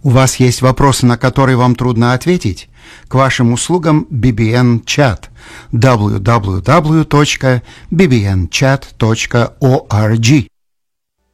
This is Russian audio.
У вас есть вопросы, на которые вам трудно ответить? К вашим услугам BBN-чат www.bbnchat.org.